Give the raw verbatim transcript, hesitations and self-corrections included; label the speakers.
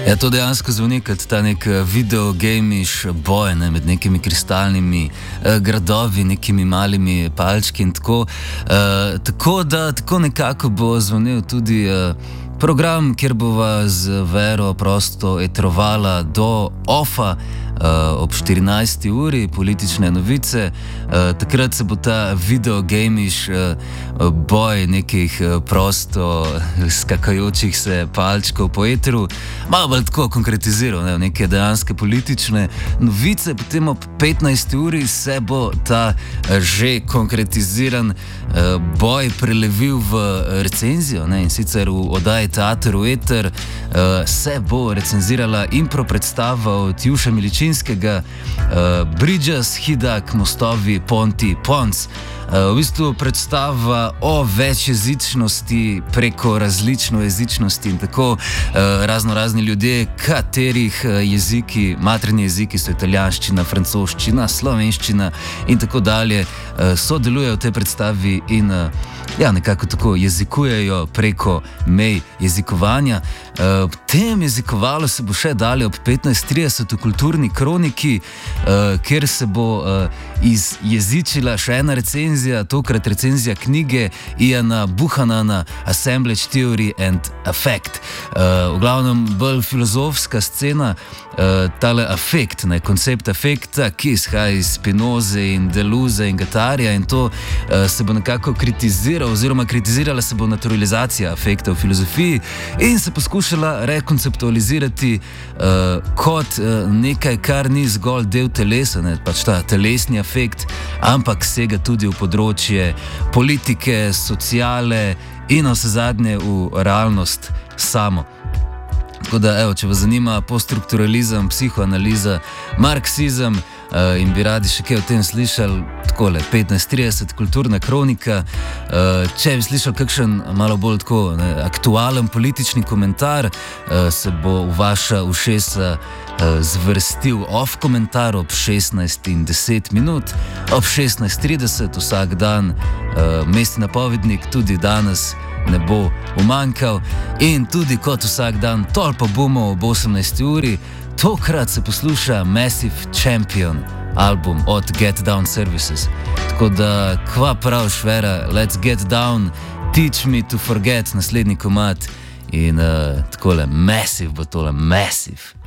Speaker 1: Ja, to dejansko zvoni kot ta nek videogamiš boj, ne, med nekimi kristalnimi eh, gradovi, nekimi malimi palčki in tako. Eh, tako da tako nekako bo zvonil tudi eh, program, kjer bova z Vero prosto etrovala do ofa uh, ob štirinajsti uri, politične novice. Uh, takrat se bo ta videogamiš uh, boj nekih uh, prosto skakajočih se palčkov po etru malo bolj tako konkretiziral, ne, neke dejanske politične novice. Potem ob petnajsti uri se bo ta uh, že konkretiziran uh, boj prelevil v recenzijo, ne, in sicer v oddaji Teater v eter uh, se bo recenzirala impro predstava od Juša Miličinskega, uh, Bridges, Hidak, Mostovi, Ponti, Ponc. Uh, v bistvu predstava o večjezičnosti preko različno jezičnosti in tako uh, razno razni ljudje, katerih uh, jeziki, materni jeziki so italijanščina, francoščina, slovenščina in tako dalje, uh, sodelujejo v tej predstavi in uh, ja, nekako tako jezikujejo preko mej jezikovanja. Uh, tem jezikovalo se bo še dalje ob petnajst trideset v Kulturni kroniki, uh, kjer se bo uh, izjezičila še ena recenzija, tokrat recenzija knjige Iana Buchanana Assemblage Theory and Affect. Uh, v glavnem bolj filozofska scena, uh, tale afekt, ne, koncept afekta, ki izhaja iz Spinoze in Deleuze in Guattarja, in to uh, se bo nekako kritiziral oziroma kritizirala se bo naturalizacija afekta v filozofiji in se poskušala rekonceptualizirati uh, kot uh, nekaj, kar ni zgolj del telesa, ne, pač ta telesni afekt, ampak sega tudi v področje politike, sociale in vsezadnje v realnost samo. Tako da, evo, če vas zanima poststrukturalizem, psihoanaliza, marksizem uh, in bi radi še kaj o tem slišali, takole, petnajst trideset, Kulturna kronika. Uh, če bi slišali kakšen malo bolj tako, ne, aktualen politični komentar, uh, se bo v vaša ušesa uh, zvrstil off komentar ob šestnajst in deset minut, ob šestnajst trideset vsak dan, uh, mestni napovednik tudi danes ne bo umanjkal in tudi kot vsak dan tolpa bomo ob osemnajsti uri. Tokrat se posluša Massive Champion album od Get Down Services. Tako da, kva praviš, Vera, let's get down, teach me to forget, naslednji komad in uh, takole Massive bo tole, Massive.